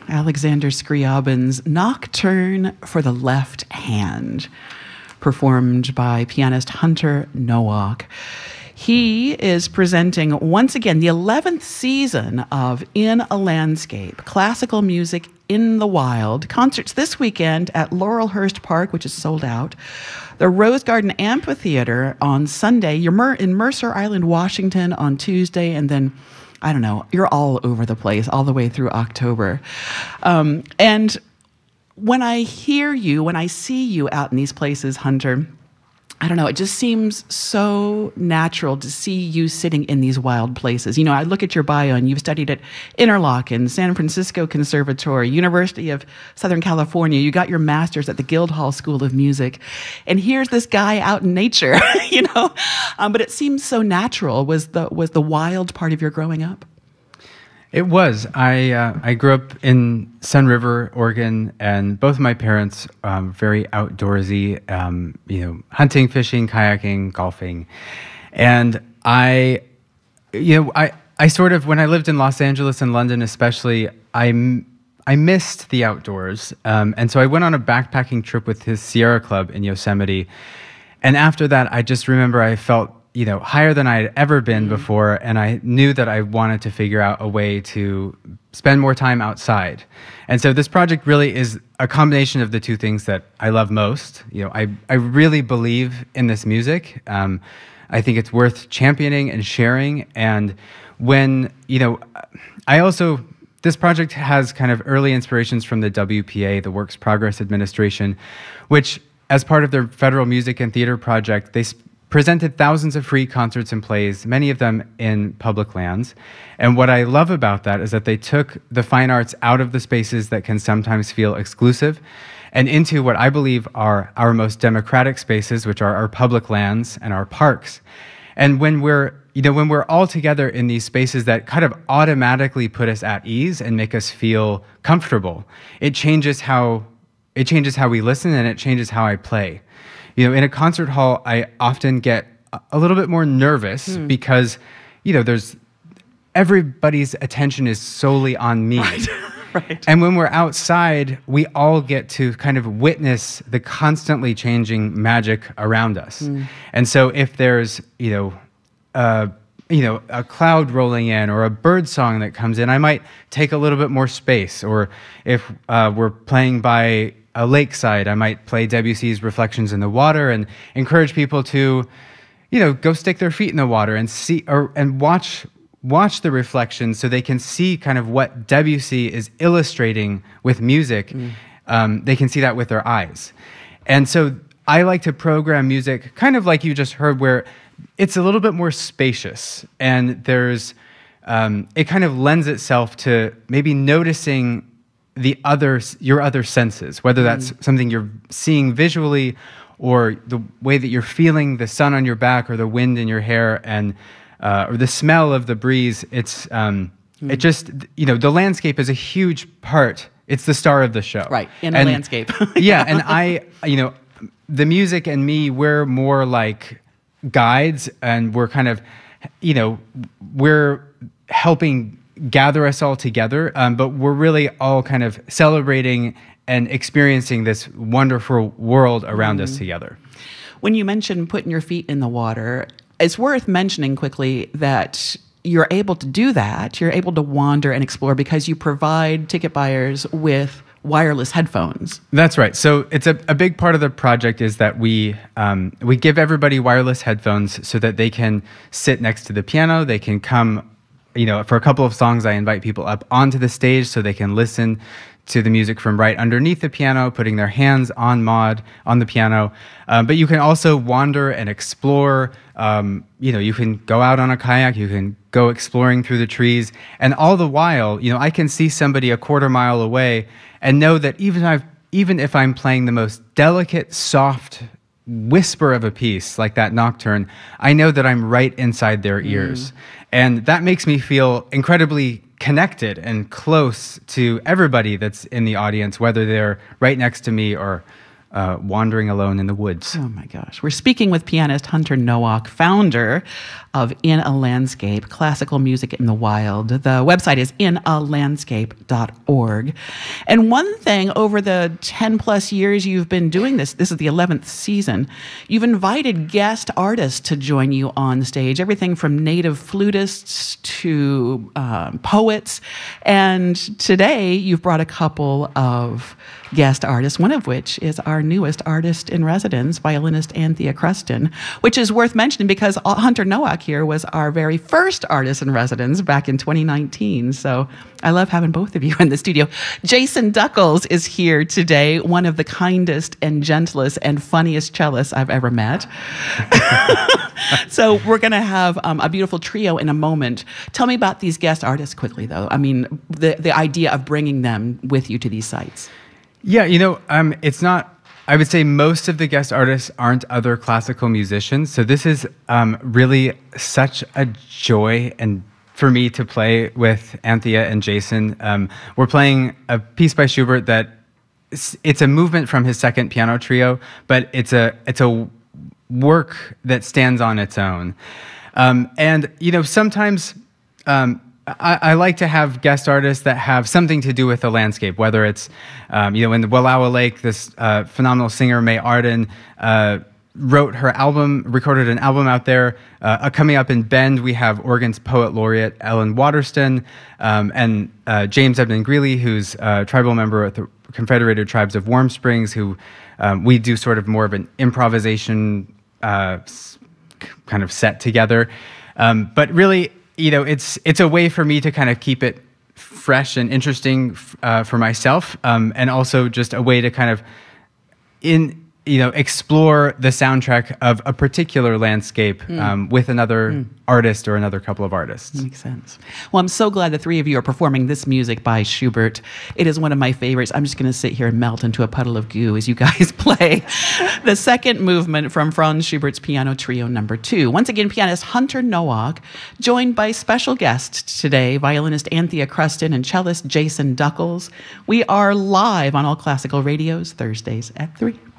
Alexander Scriabin's Nocturne for the Left Hand, performed by pianist Hunter Nowak. He is presenting, once again, the 11th season of In a Landscape, classical music in the wild. Concerts this weekend at Laurelhurst Park, which is sold out. The Rose Garden Amphitheater on Sunday. You're in Mercer Island, Washington on Tuesday, and then, I don't know, you're all over the place all the way through October. And when I hear you, when I see you out in these places, Hunter, I don't know, it just seems so natural to see you sitting in these wild places. You know, I look at your bio and you've studied at Interlochen, San Francisco Conservatory, University of Southern California. You got your master's at the Guildhall School of Music. And here's this guy out in nature, you know. But it seems so natural. Was the wild part of your growing up? It was. I grew up in Sun River, Oregon, and both of my parents very outdoorsy. Hunting, fishing, kayaking, golfing, and I sort of, when I lived in Los Angeles and London, especially, I missed the outdoors, and so I went on a backpacking trip with his Sierra Club in Yosemite, and after that, I just remember I felt higher than I had ever been before, and I knew that I wanted to figure out a way to spend more time outside. And so this project really is a combination of the two things that I love most. I really believe in this music. I think it's worth championing and sharing. And when, this project has kind of early inspirations from the WPA, the Works Progress Administration, which, as part of their Federal Music and Theater Project, they presented thousands of free concerts and plays, many of them in public lands. And what I love about that is that they took the fine arts out of the spaces that can sometimes feel exclusive and into what I believe are our most democratic spaces, which are our public lands and our parks. And when we're all together in these spaces that kind of automatically put us at ease and make us feel comfortable, it changes how we listen, and it changes how I play. In a concert hall, I often get a little bit more nervous because, there's everybody's attention is solely on me. Right. And when we're outside, we all get to kind of witness the constantly changing magic around us. And so if there's, a cloud rolling in or a bird song that comes in, I might take a little bit more space. Or if we're playing by a lakeside, I might play Debussy's Reflections in the Water and encourage people to, go stick their feet in the water and see and watch the reflections so they can see kind of what Debussy is illustrating with music. They can see that with their eyes. And so I like to program music kind of like you just heard, where it's a little bit more spacious, and there's it kind of lends itself to maybe noticing your other senses, whether that's something you're seeing visually or the way that you're feeling the sun on your back or the wind in your hair and or the smell of the breeze. It's it just, the landscape is a huge part. It's the star of the show. Right, in a landscape. Yeah, and the music and me, we're more like guides, and we're kind of, we're helping gather us all together, but we're really all kind of celebrating and experiencing this wonderful world around us together. When you mentioned putting your feet in the water, it's worth mentioning quickly that you're able to do that. You're able to wander and explore because you provide ticket buyers with wireless headphones. That's right. So it's a big part of the project is that we give everybody wireless headphones so that they can sit next to the piano. They can come, for a couple of songs, I invite people up onto the stage so they can listen to the music from right underneath the piano, putting their hands on the piano. But you can also wander and explore. You can go out on a kayak, you can go exploring through the trees, and all the while, I can see somebody a quarter mile away and know that even if I'm playing the most delicate, soft whisper of a piece like that nocturne, I know that I'm right inside their ears. And that makes me feel incredibly connected and close to everybody that's in the audience, whether they're right next to me or wandering alone in the woods. Oh my gosh. We're speaking with pianist Hunter Nowak, founder of In a Landscape, Classical Music in the Wild. The website is inalandscape.org. And one thing, over the 10 plus years you've been doing this is the 11th season, you've invited guest artists to join you on stage, everything from native flutists to poets. And today you've brought a couple of guest artists, one of which is our newest artist in residence, violinist Anthea Cruston, which is worth mentioning because Hunter Nowak here was our very first artist in residence back in 2019. So I love having both of you in the studio. Jason Duckles is here today, one of the kindest and gentlest and funniest cellists I've ever met. So we're going to have a beautiful trio in a moment. Tell me about these guest artists quickly, though. I mean, the idea of bringing them with you to these sites. Yeah, it's not. I would say most of the guest artists aren't other classical musicians. So this is really such a joy and for me to play with Anthea and Jason. We're playing a piece by Schubert that it's a movement from his second piano trio, but it's a work that stands on its own. And sometimes. I like to have guest artists that have something to do with the landscape, whether it's, in the Wallowa Lake, this phenomenal singer, May Arden, recorded an album out there. Coming up in Bend, we have Oregon's poet laureate, Ellen Waterston, and James Edmund Greeley, who's a tribal member of the Confederated Tribes of Warm Springs, who we do sort of more of an improvisation kind of set together. But really, it's a way for me to kind of keep it fresh and interesting for myself, and also just a way to kind of explore the soundtrack of a particular landscape with another artist or another couple of artists. Makes sense. Well, I'm so glad the three of you are performing this music by Schubert. It is one of my favorites. I'm just going to sit here and melt into a puddle of goo as you guys play the second movement from Franz Schubert's Piano Trio No. 2. Once again, pianist Hunter Nowak, joined by special guests today, violinist Anthea Cruston and cellist Jason Duckles. We are live on All Classical Radios, Thursdays at 3.